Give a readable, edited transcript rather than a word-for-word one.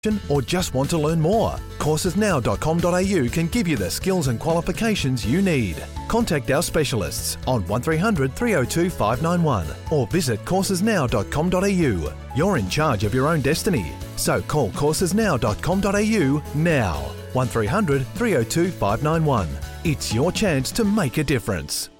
or just want to learn more? Coursesnow.com.au can give you the skills and qualifications you need. Contact our specialists on 1300 302 591 or visit coursesnow.com.au. You're in charge of your own destiny. So call coursesnow.com.au now. 1300 302 591. It's your chance to make a difference.